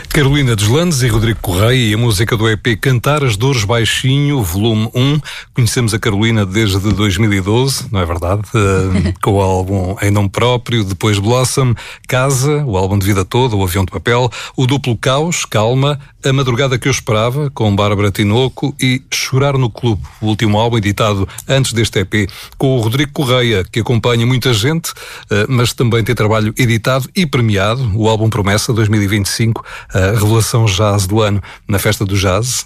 Carolina Deslandes e Rodrigo Correia e a música do EP Cantar as Dores Baixinho, volume 1. Conhecemos a Carolina desde 2012, não é verdade? Com o álbum Em Nome Próprio, depois Blossom, Casa, o álbum de vida toda, o Avião de Papel, o duplo Caos, Calma, A Madrugada que eu Esperava, com Bárbara Tinoco, e Chorar no Clube, o último álbum editado antes deste EP, com o Rodrigo Correia, que acompanha muita gente, mas também tem trabalho editado e premiado, o álbum Promessa 2025, a revelação jazz do ano na Festa do Jazz.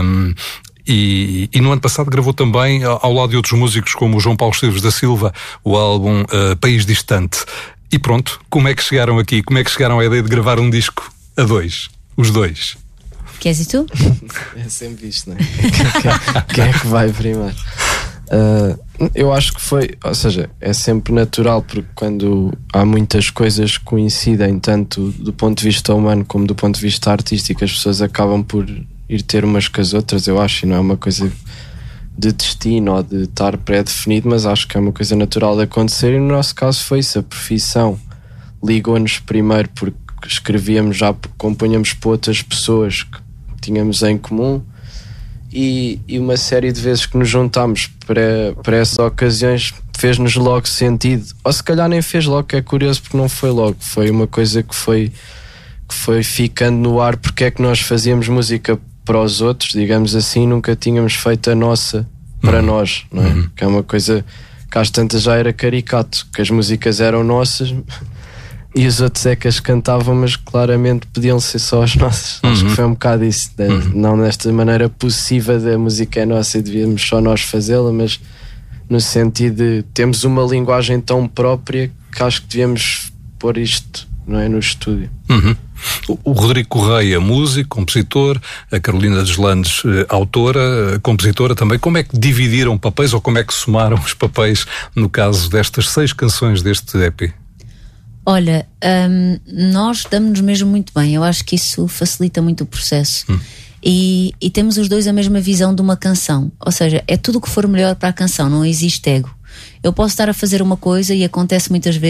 E no ano passado gravou também, ao lado de outros músicos como o João Paulo Esteves da Silva, o álbum País Distante. E pronto, como é que chegaram aqui? Como é que chegaram à ideia de gravar um disco a dois? Os dois. Queres e tu? É sempre isto, não é? Quem é que vai primeiro? Eu acho que foi, ou seja, é sempre natural, porque quando há muitas coisas que coincidem, tanto do ponto de vista humano como do ponto de vista artístico, as pessoas acabam por ir ter umas com as outras, eu acho, e não é uma coisa de destino ou de estar pré-definido, mas acho que é uma coisa natural de acontecer, e no nosso caso foi isso. A profissão ligou-nos primeiro porque escrevíamos, já compunhamos para outras pessoas que tínhamos em comum, e uma série de vezes que nos juntámos para essas ocasiões fez-nos logo sentido, ou se calhar nem fez logo, que é curioso porque não foi logo, foi uma coisa que foi ficando no ar, porque é que nós fazíamos música para os outros, digamos assim, nunca tínhamos feito a nossa para nós, não é? Que é uma coisa que às tantas já era caricato, que as músicas eram nossas e os outros é que as cantavam, mas claramente podiam ser só as nossas. Acho que foi um bocado isso, não desta maneira possível da música é nossa e devíamos só nós fazê-la, mas no sentido de temos uma linguagem tão própria que acho que devíamos pôr isto, não é, no estúdio. O Rodrigo Correia, músico, compositor, a Carolina Deslandes, autora, compositora também. Como é que dividiram papéis ou como é que somaram os papéis no caso destas 6 canções deste EP? Olha, nós damos-nos mesmo muito bem. Eu acho que isso facilita muito o processo. E temos os dois a mesma visão de uma canção. Ou seja, é tudo o que for melhor para a canção, não existe ego. Eu posso estar a fazer uma coisa e acontece muitas vezes